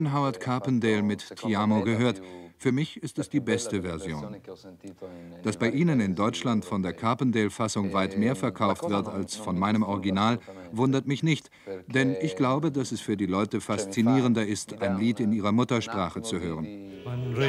Howard Carpendale mit Ti amo gehört. Für mich ist es die beste Version. Dass bei Ihnen in Deutschland von der Carpendale-Fassung weit mehr verkauft wird als von meinem Original, wundert mich nicht, denn ich glaube, dass es für die Leute faszinierender ist, ein Lied in ihrer Muttersprache zu hören.